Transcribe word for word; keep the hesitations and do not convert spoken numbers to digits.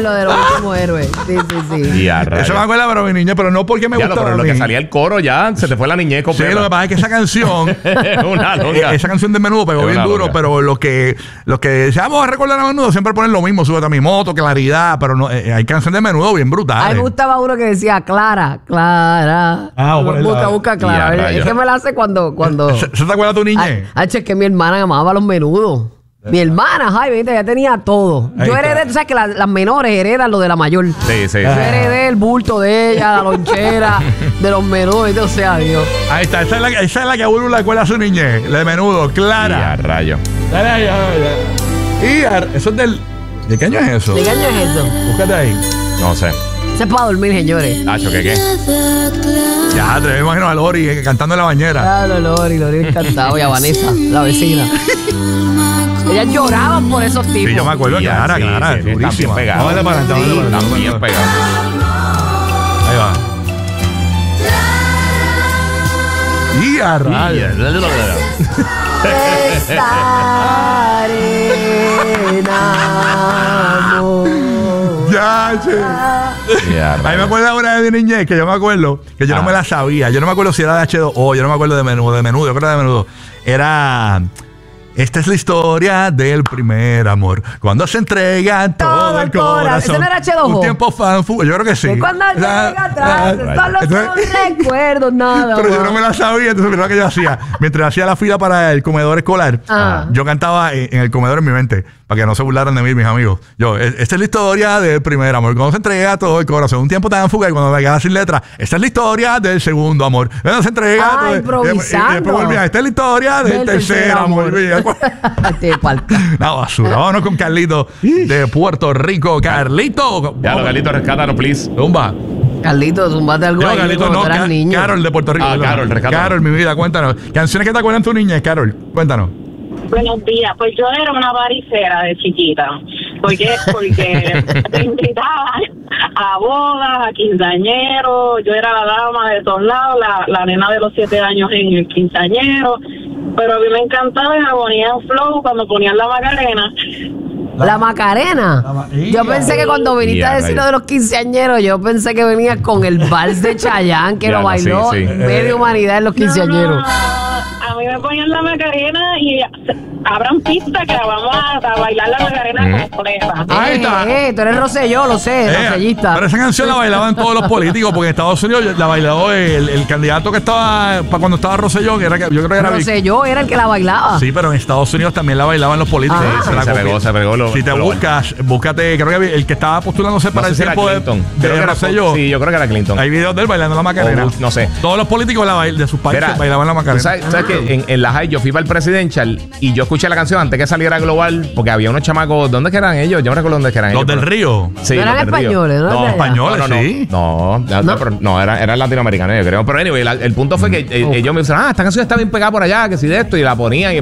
lo de los últimos héroes. Sí, sí, sí. Eso me acuerda, pero mi niñez, pero no porque me gustaba. Pero lo que salía el coro ya, se te fue la niñez completa. Sí, lo que pasa es que esa canción, una longa. esa canción de Menudo pegó bien duro, longa. Pero lo que, lo que decíamos a recordar a Menudo siempre ponen lo mismo, Súbete a mi moto, Claridad, pero no, eh, hay canciones de Menudo bien brutales. A mí me gustaba uno que decía Clara, Clara. Ah, busca, la... busca Clara. Es que me la hace cuando, cuando... ¿Se, ¿Se te acuerda tu niñez? Ah, es que mi hermana amaba los menudos. Mi hermana, ay, viste, ya tenía todo. Ahí yo heredé, tú sabes que la, las menores heredan lo de la mayor. Sí, sí. Yo heredé el bulto de ella, la lonchera, de los menudos, o sea, Dios. Ahí está, esa es la, esa es la que a uno le acuerda a su niñez, la de Menudo, Clara. Y a rayo. Dale ahí, y a, eso es del... ¿De qué año es eso? ¿De qué año es eso? Búscate ahí. No sé. Eso es para dormir, señores. Nacho, ¿qué qué? Ya, te me imagino a Lori eh, cantando en la bañera. Claro, Lori, Lori encantado. Y a Vanessa, la vecina. Ellas lloraban por esos tipos. Sí, yo me acuerdo, Clara, sí, Clara, sí, durísima. Pegado. Vamos a darle para adelante, sí, también pegado. Ahí va. Y a rayos. Estaré enamorado. Ya, che. Yeah, a mí me acuerdo ahora de mi niñez, que yo me acuerdo, que yo ah. no me la sabía. Yo no me acuerdo si era de H dos O, yo no me acuerdo de Menudo, de Menudo, yo creo que de Menudo. Era... Esta es la historia del primer amor. Cuando se entrega todo, todo el corazón. ¿Ese no era H dos O? Un tiempo fan, yo creo que sí. Que cuando llega atrás, solo son recuerdos, nada. Pero yo no me la sabía, entonces mira lo que yo hacía. Mientras hacía la fila para el comedor escolar, ah. yo cantaba en, en el comedor en mi mente, para que no se burlaran de mí, mis amigos. Yo, esta es la historia del primer amor. Cuando se entrega todo el corazón. Un tiempo tan fugaz y cuando me quedaba sin letra. Esta es la historia del segundo amor. Cuando se entrega ah, todo. Improvisando. Y, y después volvía. Esta es la historia del, del tercer, tercer amor. amor. Te falta. No, basura. Vámonos con Carlito de Puerto Rico. Carlito. Ya, lo, Carlito, rescátanos, please. Zumba. Carlito, zumbate algo. Yo, ahí. Carlito, no. Ca niño. Carol de Puerto Rico. Ah, Carol, rescátanos. Carol, mi vida, cuéntanos. Canciones que te acuerdan tu niñez, Carol. Cuéntanos. Buenos días. Pues yo era una varicera de chiquita. Porque, porque te invitaban a bodas, a quinceañeros. Yo era la dama de todos lados, la, la nena de los siete años en el quinceañero. Pero a mí me encantaba en Agonía en Flow cuando ponían la Macarena. La, la Macarena. La, yo pensé que cuando viniste a decir lo de los quinceañeros, yo pensé que venías con el vals de Chayanne, que ya, lo bailó sí, sí. media humanidad en los quinceañeros. No, no, a mí me ponían la Macarena y abran pista que vamos a, a bailar la Macarena completa. Ahí está. Eh, eh, tú eres Rosselló, lo sé, eh, Rossellista. Pero esa canción la bailaban todos los políticos, porque en Estados Unidos la bailó el, el candidato que estaba para cuando estaba Rosselló, que era, yo creo que era Rosselló era el que la bailaba. Sí, pero en Estados Unidos también la bailaban los políticos. Ah, se, sí, la se pegó, se pegó. Lo, si te buscas, bueno. búscate, creo que el que estaba postulándose para no sé el si tiempo de, de, de Rosselló. Sí, yo creo que era Clinton. Hay videos de él bailando la Macarena. Oh, no sé. Todos los políticos la bail, de sus países Mira, bailaban la Macarena. ¿Sabes, sabes ah. que en, en la high yo fui para el Presidential y yo escuché la canción antes que saliera global porque había unos chamacos. ¿Dónde que eran ellos? Yo no recuerdo dónde que eran los ellos. Los del Río. Sí, no eran españoles, ¿no? No, españoles, no, no, sí. No, no, no, no, no eran, eran latinoamericanos, yo creo. Pero anyway, la, el punto fue que mm. eh, ellos me dijeron, ah, esta canción está bien pegada por allá, que si de esto, y la ponían. Y